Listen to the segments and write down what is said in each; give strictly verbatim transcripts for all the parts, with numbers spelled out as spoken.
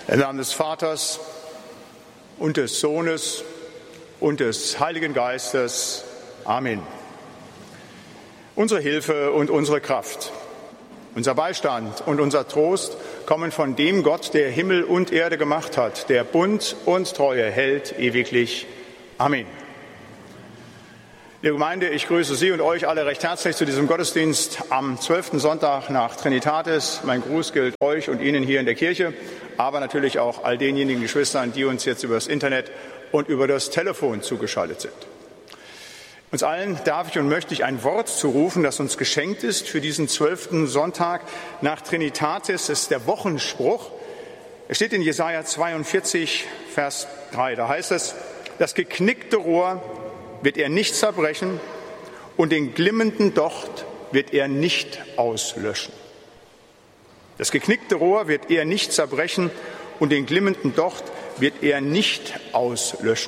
Im Namen des Vaters und des Sohnes und des Heiligen Geistes. Amen. Unsere Hilfe und unsere Kraft, unser Beistand und unser Trost kommen von dem Gott, der Himmel und Erde gemacht hat, der Bund und Treue hält ewiglich. Amen. Liebe Gemeinde, ich grüße Sie und euch alle recht herzlich zu diesem Gottesdienst am zwölften Sonntag nach Trinitatis. Mein Gruß gilt euch und Ihnen hier in der Kirche, aber natürlich auch all denjenigen Geschwistern, die uns jetzt über das Internet und über das Telefon zugeschaltet sind. Uns allen darf ich und möchte ich ein Wort zurufen, das uns geschenkt ist für diesen zwölften Sonntag nach Trinitatis. Das ist der Wochenspruch. Er steht in Jesaja zweiundvierzig, Vers drei. Da heißt es: Das geknickte Rohr wird er nicht zerbrechen und den glimmenden Docht wird er nicht auslöschen. Das geknickte Rohr wird er nicht zerbrechen und den glimmenden Docht wird er nicht auslöschen.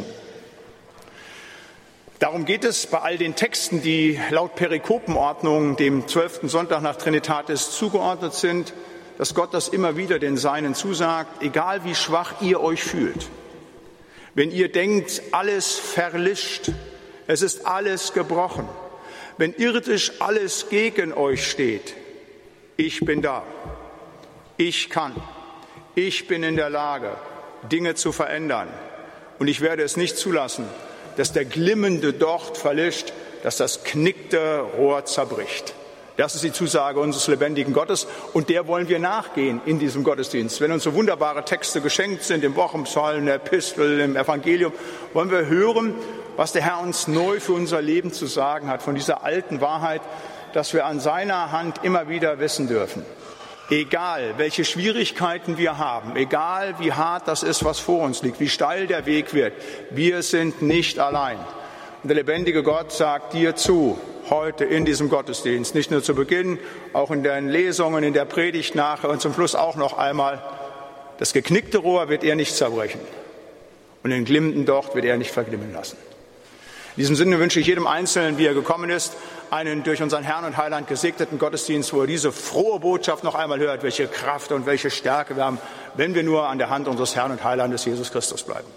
Darum geht es bei all den Texten, die laut Perikopenordnung dem zwölften Sonntag nach Trinitatis zugeordnet sind, dass Gott das immer wieder den Seinen zusagt, egal wie schwach ihr euch fühlt. Wenn ihr denkt, alles verlischt, es ist alles gebrochen, wenn irdisch alles gegen euch steht, ich bin da, ich kann, ich bin in der Lage, Dinge zu verändern und ich werde es nicht zulassen, dass der glimmende Docht verlischt, dass das knickte Rohr zerbricht. Das ist die Zusage unseres lebendigen Gottes und der wollen wir nachgehen in diesem Gottesdienst. Wenn uns so wunderbare Texte geschenkt sind, im Wochenpsalm, in der Epistel, im Evangelium, wollen wir hören, was der Herr uns neu für unser Leben zu sagen hat, von dieser alten Wahrheit, dass wir an seiner Hand immer wieder wissen dürfen. Egal, welche Schwierigkeiten wir haben, egal wie hart das ist, was vor uns liegt, wie steil der Weg wird, wir sind nicht allein. Und der lebendige Gott sagt dir zu, heute in diesem Gottesdienst, nicht nur zu Beginn, auch in den Lesungen, in der Predigt nachher und zum Schluss auch noch einmal, das geknickte Rohr wird er nicht zerbrechen und den glimmenden Docht wird er nicht verglimmen lassen. In diesem Sinne wünsche ich jedem Einzelnen, wie er gekommen ist, einen durch unseren Herrn und Heiland gesegneten Gottesdienst, wo er diese frohe Botschaft noch einmal hört, welche Kraft und welche Stärke wir haben, wenn wir nur an der Hand unseres Herrn und Heilandes Jesus Christus bleiben.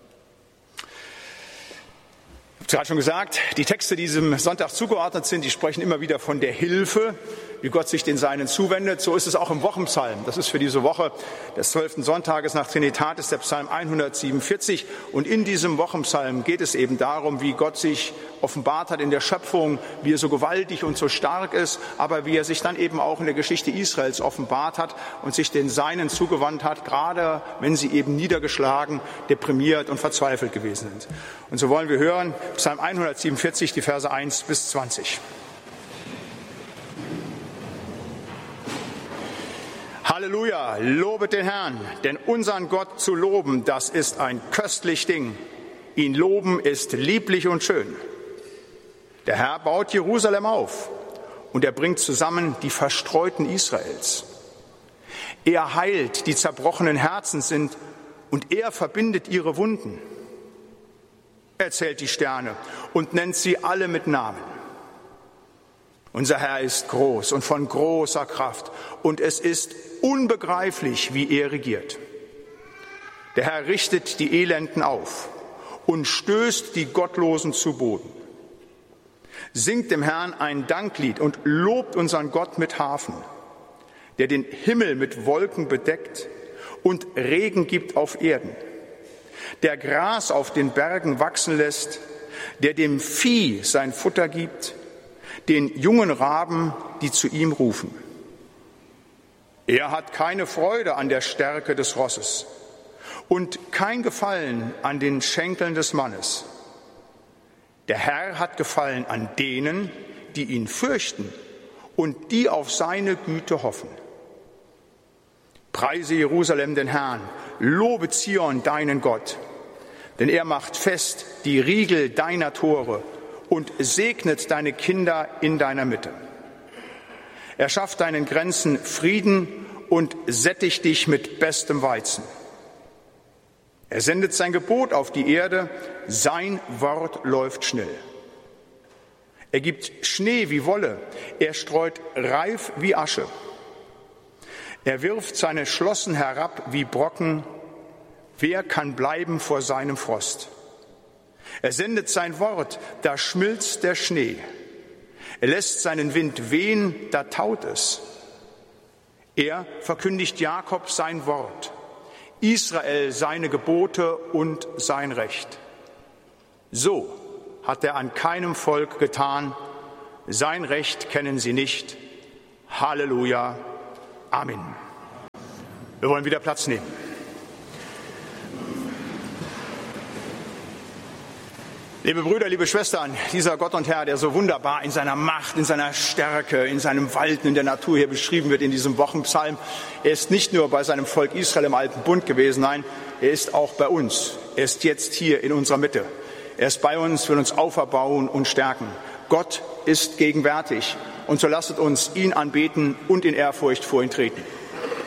Ich habe gerade schon gesagt, die Texte, die diesem Sonntag zugeordnet sind, die sprechen immer wieder von der Hilfe, wie Gott sich den Seinen zuwendet. So ist es auch im Wochenpsalm. Das ist für diese Woche des zwölften Sonntages nach Trinitatis der Psalm hundertsiebenundvierzig. Und in diesem Wochenpsalm geht es eben darum, wie Gott sich offenbart hat in der Schöpfung, wie er so gewaltig und so stark ist, aber wie er sich dann eben auch in der Geschichte Israels offenbart hat und sich den Seinen zugewandt hat, gerade wenn sie eben niedergeschlagen, deprimiert und verzweifelt gewesen sind. Und so wollen wir hören, Psalm hundertsiebenundvierzig, die Verse eins bis zwanzig. Halleluja, lobet den Herrn, denn unseren Gott zu loben, das ist ein köstlich Ding. Ihn loben ist lieblich und schön. Der Herr baut Jerusalem auf und er bringt zusammen die Verstreuten Israels. Er heilt, die zerbrochenen Herzen sind, und er verbindet ihre Wunden. Er zählt die Sterne und nennt sie alle mit Namen. Unser Herr ist groß und von großer Kraft, und es ist unbegreiflich, wie er regiert. Der Herr richtet die Elenden auf und stößt die Gottlosen zu Boden. Singt dem Herrn ein Danklied und lobt unseren Gott mit Harfen, der den Himmel mit Wolken bedeckt und Regen gibt auf Erden, der Gras auf den Bergen wachsen lässt, der dem Vieh sein Futter gibt, den jungen Raben, die zu ihm rufen. Er hat keine Freude an der Stärke des Rosses und kein Gefallen an den Schenkeln des Mannes. Der Herr hat Gefallen an denen, die ihn fürchten und die auf seine Güte hoffen. Preise Jerusalem den Herrn, lobe Zion deinen Gott, denn er macht fest die Riegel deiner Tore und segnet deine Kinder in deiner Mitte. Er schafft deinen Grenzen Frieden und sättigt dich mit bestem Weizen. Er sendet sein Gebot auf die Erde, sein Wort läuft schnell. Er gibt Schnee wie Wolle, er streut Reif wie Asche. Er wirft seine Schlossen herab wie Brocken. Wer kann bleiben vor seinem Frost? Er sendet sein Wort, da schmilzt der Schnee. Er lässt seinen Wind wehen, da taut es. Er verkündigt Jakob sein Wort, Israel seine Gebote und sein Recht. So hat er an keinem Volk getan. Sein Recht kennen sie nicht. Halleluja. Amen. Wir wollen wieder Platz nehmen. Liebe Brüder, liebe Schwestern, dieser Gott und Herr, der so wunderbar in seiner Macht, in seiner Stärke, in seinem Walten in der Natur hier beschrieben wird in diesem Wochenpsalm, er ist nicht nur bei seinem Volk Israel im Alten Bund gewesen, nein, er ist auch bei uns. Er ist jetzt hier in unserer Mitte. Er ist bei uns, will uns auferbauen und stärken. Gott ist gegenwärtig und so lasset uns ihn anbeten und in Ehrfurcht vor ihn treten.